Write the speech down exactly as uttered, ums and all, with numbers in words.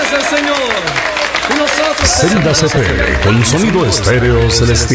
es el Señor. Y nosotros Celdas F M con sonido estéreo celestial.